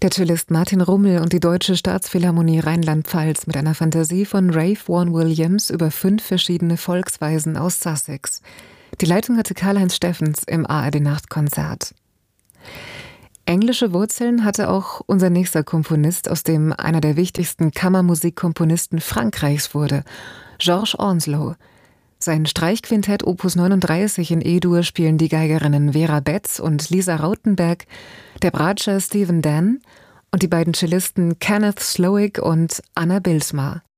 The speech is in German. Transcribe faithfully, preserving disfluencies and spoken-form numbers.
Der Cellist Martin Rummel und die Deutsche Staatsphilharmonie Rheinland-Pfalz mit einer Fantasie von Ralph Vaughan Williams über fünf verschiedene Volksweisen aus Sussex. Die Leitung hatte Karl-Heinz Steffens im A R D-Nachtkonzert. Englische Wurzeln hatte auch unser nächster Komponist, aus dem einer der wichtigsten Kammermusikkomponisten Frankreichs wurde, Georges Onslow. Sein Streichquintett Opus neununddreißig in E-Dur spielen die Geigerinnen Vera Betz und Lisa Rautenberg, der Bratscher Stephen Dann und die beiden Cellisten Kenneth Slowik und Anna Bilsma.